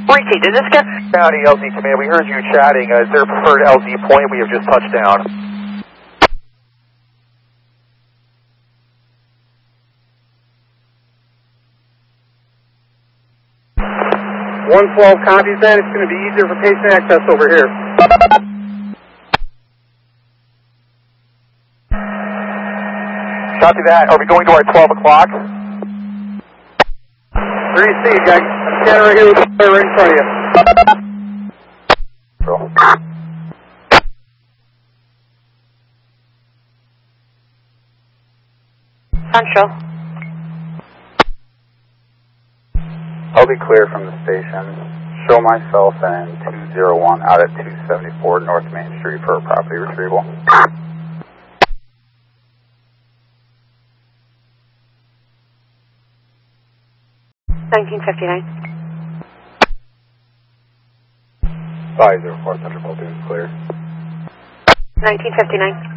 Repeat, did this get... County LZ Command, we heard you chatting. Is there a preferred LZ point? We have just touched down. Copies that. It's going to be easier for patient access over here. Copy that. Are we going to our 12 o'clock? 3C, guys. Scanner right here with the player right in front of you. Central. I'll be clear from the station. Show myself and 201 out at 274 North Main Street for a property retrieval. 1959. 504 Thunderbolt is clear. 1959.